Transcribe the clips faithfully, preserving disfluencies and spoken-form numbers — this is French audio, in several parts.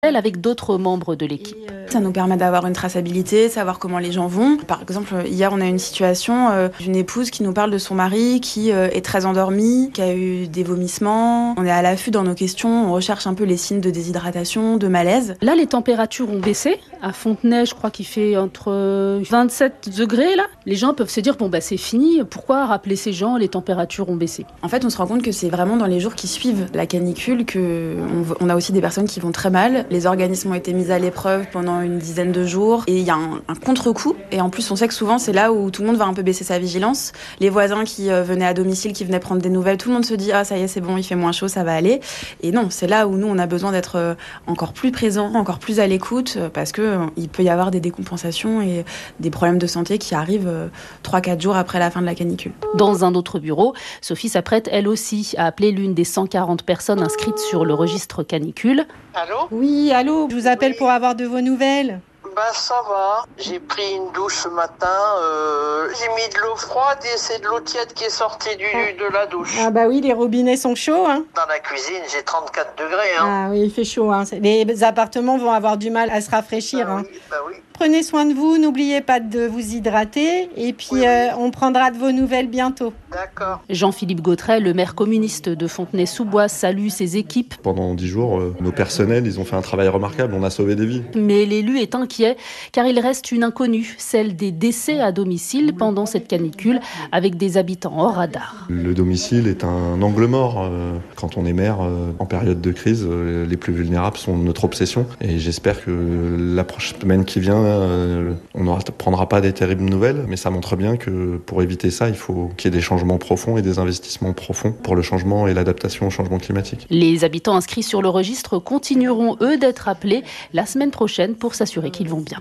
avec d'autres membres de l'équipe. Ça nous permet d'avoir une traçabilité, savoir comment les gens vont. Par exemple, hier, on a eu une situation euh, d'une épouse qui nous parle de son mari qui euh, est très endormi, qui a eu des vomissements. On est à l'affût dans nos questions, on recherche un peu les signes de déshydratation, de malaise. Là, les températures ont baissé. À Fontenay, je crois qu'il fait entre vingt-sept degrés, là. Les gens peuvent se dire, bon, bah, c'est fini. Pourquoi rappeler ces gens, les températures ont baissé? En fait, on se rend compte que c'est vraiment dans les jours qui suivent la canicule qu'on on a aussi des personnes qui vont très mal. Les organismes ont été mis à l'épreuve pendant une dizaine de jours et il y a un, un contre-coup. Et en plus, on sait que souvent, c'est là où tout le monde va un peu baisser sa vigilance. Les voisins qui euh, venaient à domicile, qui venaient prendre des nouvelles, tout le monde se dit « Ah, ça y est, c'est bon, il fait moins chaud, ça va aller ». Et non, c'est là où nous, on a besoin d'être euh, encore plus présents, encore plus à l'écoute euh, parce qu'il euh, peut y avoir des décompensations et des problèmes de santé qui arrivent euh, trois à quatre jours après la fin de la canicule. Dans un autre bureau, Sophie s'apprête, elle aussi, à appeler l'une des cent quarante personnes inscrites sur le registre canicule. Allô ? Oui, allô, je vous appelle oui. pour avoir de vos nouvelles. Ben ça va, j'ai pris une douche ce matin, euh, j'ai mis de l'eau froide et c'est de l'eau tiède qui est sortie du, ah. de la douche. Ah bah oui, les robinets sont chauds. Hein. Dans la cuisine, j'ai trente-quatre degrés. Hein. Ah oui, il fait chaud. Hein. Les appartements vont avoir du mal à se rafraîchir. Ben hein. oui, ben oui. Prenez soin de vous, n'oubliez pas de vous hydrater et puis oui, euh, oui. on prendra de vos nouvelles bientôt. D'accord. Jean-Philippe Gautret, le maire communiste de Fontenay-sous-Bois, salue ses équipes. Pendant dix jours, euh, nos personnels, ils ont fait un travail remarquable, on a sauvé des vies. Mais l'élu est inquiet car il reste une inconnue, celle des décès à domicile pendant cette canicule avec des habitants hors radar. Le domicile est un angle mort. Euh, quand on est maire, euh, en période de crise, euh, les plus vulnérables sont notre obsession et j'espère que la prochaine semaine qui vient, Euh, on ne prendra pas des terribles nouvelles, mais ça montre bien que pour éviter ça, il faut qu'il y ait des changements profonds et des investissements profonds pour le changement et l'adaptation au changement climatique. Les habitants inscrits sur le registre continueront, eux, d'être appelés la semaine prochaine pour s'assurer qu'ils vont bien.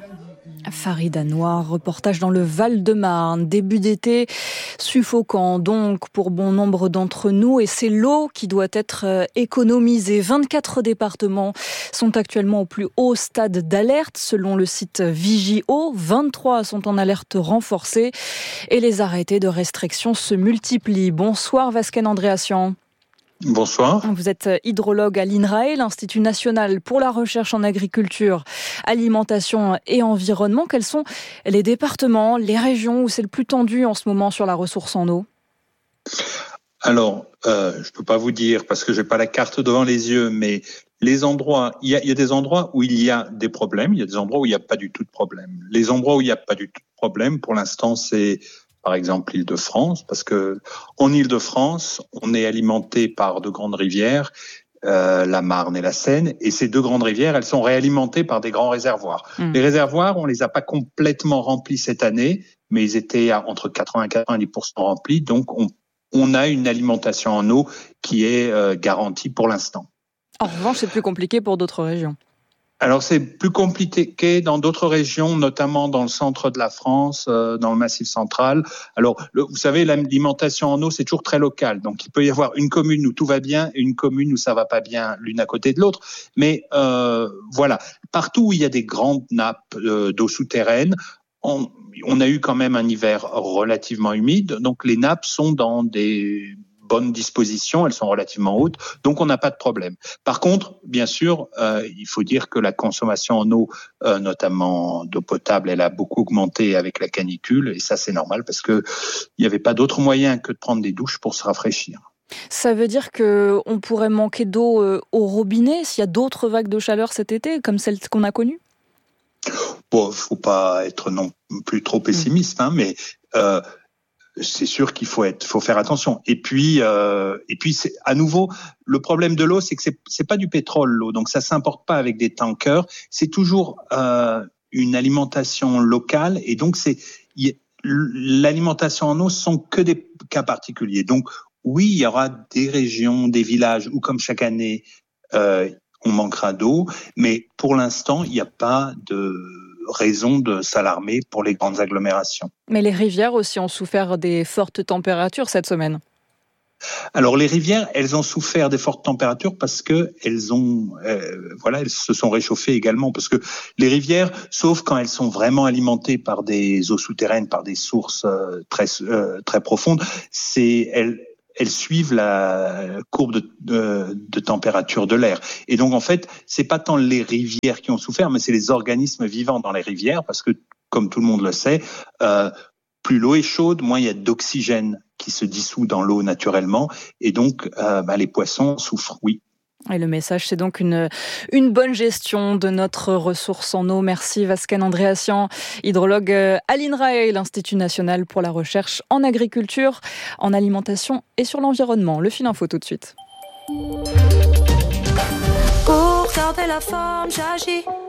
Farida Noir, reportage dans le Val-de-Marne. Début d'été suffocant donc pour bon nombre d'entre nous et c'est l'eau qui doit être économisée. vingt-quatre départements sont actuellement au plus haut stade d'alerte selon le site Vigio. vingt-trois sont en alerte renforcée et les arrêtés de restriction se multiplient. Bonsoir Vasquen Andréassian. Bonsoir. Vous êtes hydrologue à l'INRAE, l'Institut national pour la recherche en agriculture, alimentation et environnement. Quels sont les départements, les régions où c'est le plus tendu en ce moment sur la ressource en eau ? Alors, euh, je ne peux pas vous dire parce que je n'ai pas la carte devant les yeux, mais les endroits, il y a, il y a des endroits où il y a des problèmes, il y a des endroits où il n'y a pas du tout de problème. Les endroits où il n'y a pas du tout de problème, pour l'instant, c'est par exemple l'Île-de-France, parce que en Île-de-France, on est alimenté par de grandes rivières, euh, la Marne et la Seine, et ces deux grandes rivières, elles sont réalimentées par des grands réservoirs. Mmh. Les réservoirs, on les a pas complètement remplis cette année, mais ils étaient à entre quatre-vingts et quatre-vingt-dix pour cent remplis, donc on, on a une alimentation en eau qui est euh, garantie pour l'instant. En revanche, c'est plus compliqué pour d'autres régions. Alors c'est plus compliqué dans d'autres régions, notamment dans le centre de la France, euh, dans le Massif central. Alors le, vous savez, l'alimentation en eau c'est toujours très local, donc il peut y avoir une commune où tout va bien et une commune où ça va pas bien, l'une à côté de l'autre. Mais euh, voilà, partout où il y a des grandes nappes euh, d'eau souterraine, on, on a eu quand même un hiver relativement humide, donc les nappes sont dans des bonnes dispositions, elles sont relativement hautes, donc on n'a pas de problème. Par contre, bien sûr, euh, il faut dire que la consommation en eau, euh, notamment d'eau potable, elle a beaucoup augmenté avec la canicule, et ça c'est normal parce que il n'y avait pas d'autre moyen que de prendre des douches pour se rafraîchir. Ça veut dire qu'on pourrait manquer d'eau euh, au robinet s'il y a d'autres vagues de chaleur cet été, comme celle qu'on a connue ? Bon, faut pas être non plus trop pessimiste, mmh. hein, mais euh, c'est sûr qu'il faut être, faut faire attention. Et puis, euh, et puis, c'est à nouveau le problème de l'eau, c'est que c'est, c'est pas du pétrole l'eau, donc ça s'importe pas avec des tankers. C'est toujours euh, une alimentation locale, et donc c'est y, l'alimentation en eau sont que des cas particuliers. Donc oui, il y aura des régions, des villages où, comme chaque année, euh, on manquera d'eau, mais pour l'instant, il n'y a pas de raison de s'alarmer pour les grandes agglomérations. Mais les rivières aussi ont souffert des fortes températures cette semaine. Alors les rivières, elles ont souffert des fortes températures parce que elles ont, euh, voilà, elles se sont réchauffées également. Parce que les rivières, sauf quand elles sont vraiment alimentées par des eaux souterraines, par des sources euh, très euh, très profondes, c'est elles elles suivent la courbe de, de, de température de l'air. Et donc, en fait, c'est pas tant les rivières qui ont souffert, mais c'est les organismes vivants dans les rivières, parce que, comme tout le monde le sait, euh, plus l'eau est chaude, moins il y a d'oxygène qui se dissout dans l'eau naturellement, et donc euh, bah, les poissons souffrent, oui. Et le message, c'est donc une, une bonne gestion de notre ressource en eau. Merci Vasken Andréassian, hydrologue à l'INRAE, l'Institut national pour la recherche en agriculture, en alimentation et sur l'environnement. Le fil info tout de suite. Pour garder la forme, j'agis.